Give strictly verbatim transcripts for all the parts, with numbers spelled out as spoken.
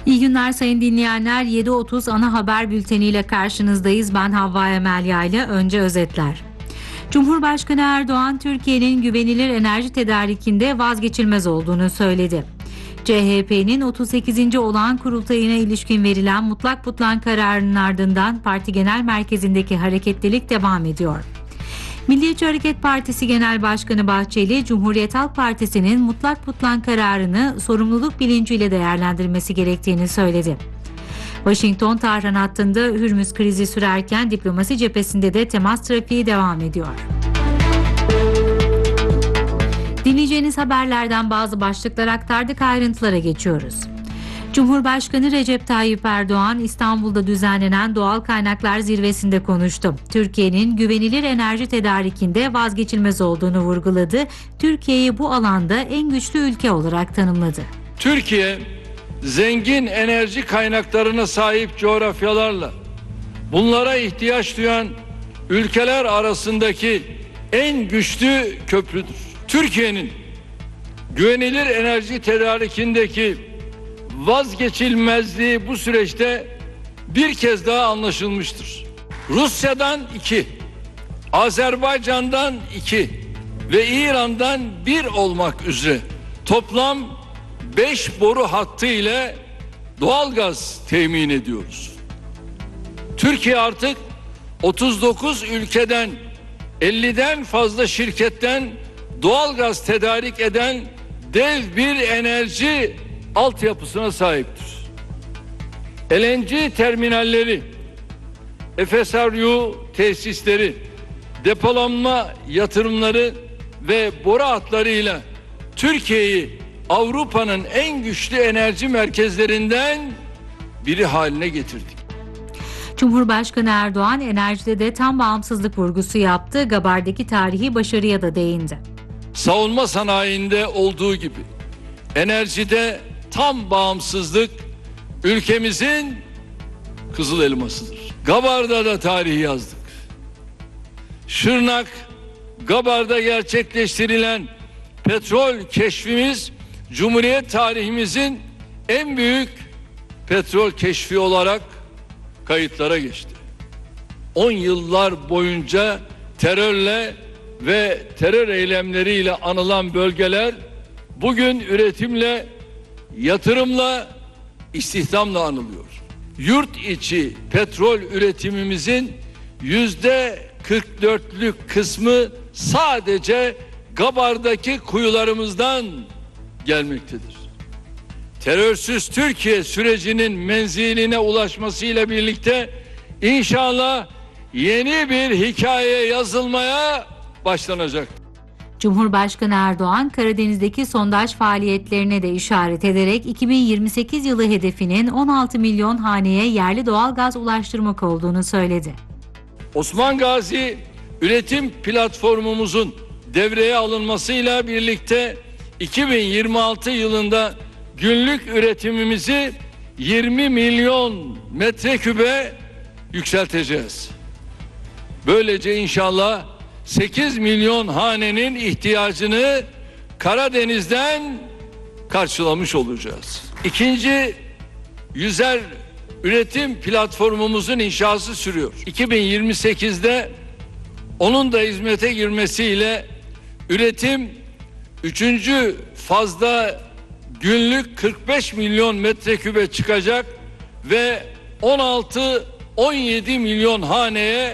İyi günler sayın dinleyenler. yedi otuz ana haber bülteniyle karşınızdayız. Ben Havva Emel Yayla. Önce özetler. Cumhurbaşkanı Erdoğan, Türkiye'nin güvenilir enerji tedarikinde vazgeçilmez olduğunu söyledi. C H P'nin otuz sekizinci olağan kurultayına ilişkin verilen mutlak butlan kararının ardından parti genel merkezindeki hareketlilik devam ediyor. Milliyetçi Hareket Partisi Genel Başkanı Bahçeli, Cumhuriyet Halk Partisi'nin mutlak butlan kararını sorumluluk bilinciyle değerlendirmesi gerektiğini söyledi. Washington-Tahran hattında Hürmüz krizi sürerken diplomasi cephesinde de temas trafiği devam ediyor. Dinleyeceğiniz haberlerden bazı başlıklar aktardık, ayrıntılara geçiyoruz. Cumhurbaşkanı Recep Tayyip Erdoğan, İstanbul'da düzenlenen Doğal Kaynaklar Zirvesi'nde konuştu. Türkiye'nin güvenilir enerji tedarikinde vazgeçilmez olduğunu vurguladı. Türkiye'yi bu alanda en güçlü ülke olarak tanımladı. Türkiye, zengin enerji kaynaklarına sahip coğrafyalarla bunlara ihtiyaç duyan ülkeler arasındaki en güçlü köprüdür. Türkiye'nin güvenilir enerji tedarikindeki vazgeçilmezliği bu süreçte bir kez daha anlaşılmıştır. Rusya'dan iki, Azerbaycan'dan iki ve İran'dan bir olmak üzere toplam beş boru hattı ile doğalgaz temin ediyoruz. Türkiye artık otuz dokuz ülkeden elliden fazla şirketten doğalgaz tedarik eden dev bir enerji altyapısına sahiptir. L N G terminalleri, F S R U tesisleri, depolanma yatırımları ve boru hatlarıyla Türkiye'yi Avrupa'nın en güçlü enerji merkezlerinden biri haline getirdik. Cumhurbaşkanı Erdoğan enerjide de tam bağımsızlık vurgusu yaptı. Gabar'daki tarihi başarıya da değindi. Savunma sanayinde olduğu gibi enerjide tam bağımsızlık ülkemizin kızıl elmasıdır. Gabar'da da tarihi yazdık. Şırnak, Gabar'da gerçekleştirilen petrol keşfimiz Cumhuriyet tarihimizin en büyük petrol keşfi olarak kayıtlara geçti. on yıllar boyunca terörle ve terör eylemleriyle anılan bölgeler bugün üretimle, yatırımla, istihdamla anılıyor. Yurt içi petrol üretimimizin yüzde kırk dörtlük kısmı sadece Gabar'daki kuyularımızdan gelmektedir. Terörsüz Türkiye sürecinin menziline ulaşmasıyla birlikte inşallah yeni bir hikaye yazılmaya başlanacak. Cumhurbaşkanı Erdoğan, Karadeniz'deki sondaj faaliyetlerine de işaret ederek iki bin yirmi sekiz yılı hedefinin on altı milyon haneye yerli doğalgaz ulaştırmak olduğunu söyledi. Osman Gazi üretim platformumuzun devreye alınmasıyla birlikte iki bin yirmi altı yılında günlük üretimimizi yirmi milyon metrekübe yükselteceğiz. Böylece inşallah sekiz milyon hanenin ihtiyacını Karadeniz'den karşılamış olacağız. İkinci yüzer üretim platformumuzun inşası sürüyor. iki bin yirmi sekizde onun da hizmete girmesiyle üretim üçüncü fazda günlük kırk beş milyon metrekübe çıkacak ve on altı on yedi milyon haneye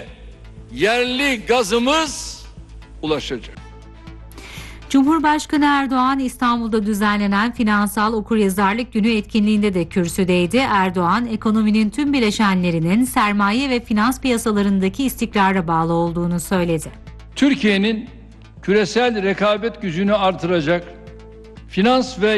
yerli gazımız ulaşacak. Cumhurbaşkanı Erdoğan, İstanbul'da düzenlenen Finansal Okuryazarlık Günü etkinliğinde de kürsüdeydi. Erdoğan, ekonominin tüm bileşenlerinin sermaye ve finans piyasalarındaki istikrara bağlı olduğunu söyledi. Türkiye'nin küresel rekabet gücünü artıracak finans ve